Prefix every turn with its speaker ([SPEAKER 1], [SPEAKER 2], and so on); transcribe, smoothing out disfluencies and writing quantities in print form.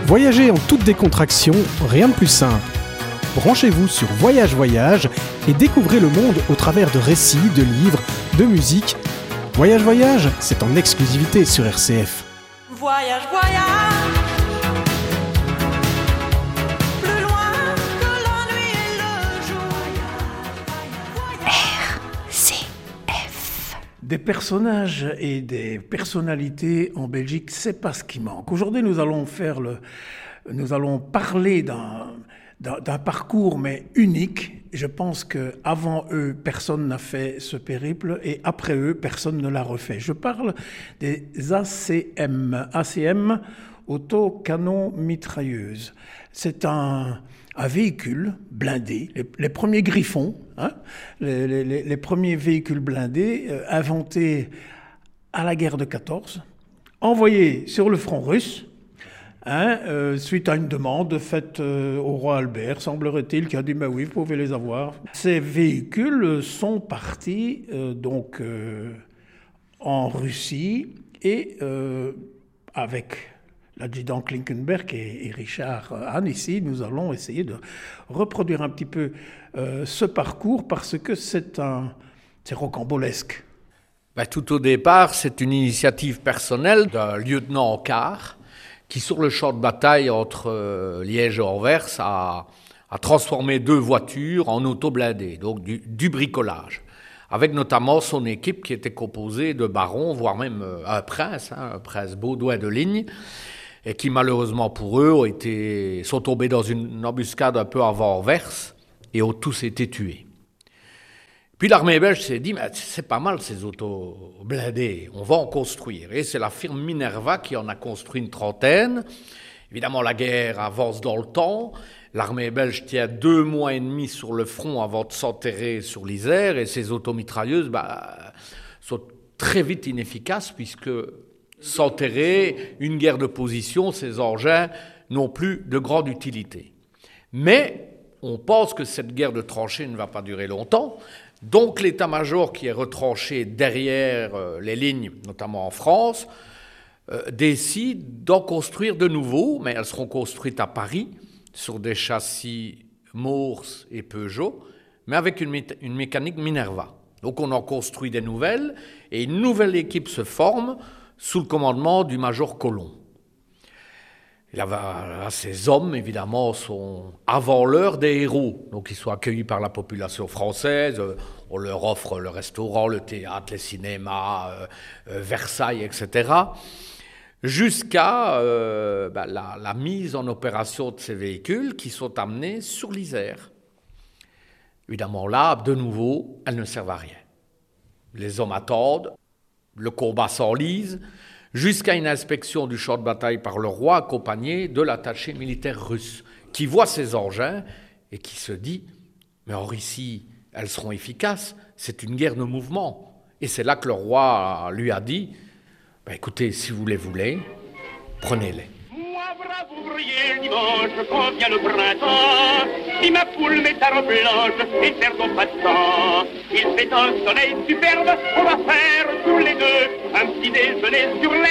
[SPEAKER 1] Voyager en toute décontraction, rien de plus simple. Branchez-vous sur Voyage Voyage et découvrez le monde au travers de récits, de livres, de musique. Voyage Voyage, c'est en exclusivité sur RCF.
[SPEAKER 2] Voyage, voyage, plus loin que la nuit et le jour.
[SPEAKER 3] RCF.
[SPEAKER 4] Des personnages et des personnalités en Belgique, c'est pas ce qui manque. Aujourd'hui, nous allons parler d'un parcours mais unique. Je pense qu'avant eux, personne n'a fait ce périple et après eux, personne ne l'a refait. Je parle des ACM, autocanon mitrailleuse. C'est un véhicule blindé, les premiers Griffons, les premiers véhicules blindés inventés à la guerre de 14, envoyés sur le front russe. Suite à une demande faite au roi Albert, semblerait-il, qui a dit « oui, vous pouvez les avoir ». Ces véhicules sont partis en Russie et avec l'adjudant Klinkenberg et Richard Hahn ici, nous allons essayer de reproduire un petit peu ce parcours parce que c'est rocambolesque.
[SPEAKER 5] Tout au départ, c'est une initiative personnelle d'un lieutenant en quart qui, sur le champ de bataille entre Liège et Anvers, a transformé 2 voitures en auto-blindées, donc du bricolage, avec notamment son équipe qui était composée de barons, voire même un prince Baudouin de Ligne, et qui malheureusement pour eux sont tombés dans une embuscade un peu avant Anvers et ont tous été tués. Puis l'armée belge s'est dit, mais c'est pas mal ces autos blindés, on va en construire. Et c'est la firme Minerva qui en a construit une 30aine. Évidemment, la guerre avance dans le temps. L'armée belge tient 2 mois et demi sur le front avant de s'enterrer sur l'Isère. Et ces automitrailleuses sont très vite inefficaces puisque s'enterrer, une guerre de position, ces engins n'ont plus de grande utilité. Mais on pense que cette guerre de tranchées ne va pas durer longtemps. Donc l'état-major qui est retranché derrière les lignes, notamment en France, décide d'en construire de nouveaux, mais elles seront construites à Paris, sur des châssis Morse et Peugeot, mais avec une mécanique Minerva. Donc on en construit des nouvelles, et une nouvelle équipe se forme sous le commandement du major Collomb. Ces hommes, évidemment, sont avant l'heure des héros. Donc, ils sont accueillis par la population française. On leur offre le restaurant, le théâtre, les cinémas, Versailles, etc. Jusqu'à la mise en opération de ces véhicules qui sont amenés sur l'Isère. Évidemment, là, de nouveau, elles ne servent à rien. Les hommes attendent, le combat s'enlise, jusqu'à une inspection du champ de bataille par le roi accompagné de l'attaché militaire russe qui voit ces engins et qui se dit « Mais or ici, elles seront efficaces, c'est une guerre de mouvement ». Et c'est là que le roi lui a dit « Écoutez, si vous les voulez, prenez-les ».
[SPEAKER 6] Moi, brave ouvrier, le dimanche, quand vient le printemps, si ma poule met sa robe blanche et sert son passe-temps, il fait un soleil superbe, on va faire tous les deux un petit déjeuner sur les